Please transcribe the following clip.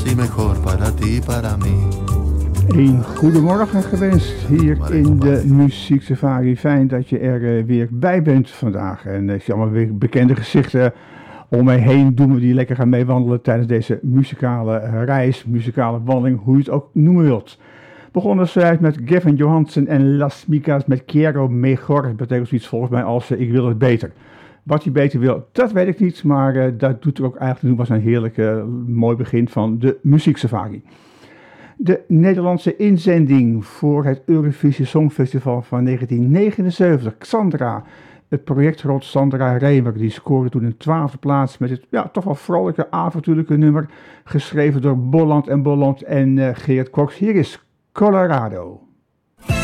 y mejor para ti, para mí. Een goedemorgen gewenst hier in de Muziek Safari. Fijn dat je er weer bij bent vandaag. En ik zie allemaal weer bekende gezichten om mij heen. Doen we die lekker gaan meewandelen tijdens deze muzikale reis, muzikale wandeling, hoe je het ook noemen wilt. Begonnen zojuist met Gavin Johansen en Las Micas met Quiero Mejor. Dat betekent zoiets volgens mij als ik wil het beter. Wat hij beter wil, dat weet ik niet, maar dat doet er ook eigenlijk toe. Was een heerlijk mooi begin van de Muziek Safari. De Nederlandse inzending voor het Eurovisie Songfestival van 1979, Xandra. Het project rond Sandra Remer, die scoorde toen een 12e plaats met het toch wel vrolijke, avontuurlijke nummer, geschreven door Bolland en Geert Cox. Hier is Colorado.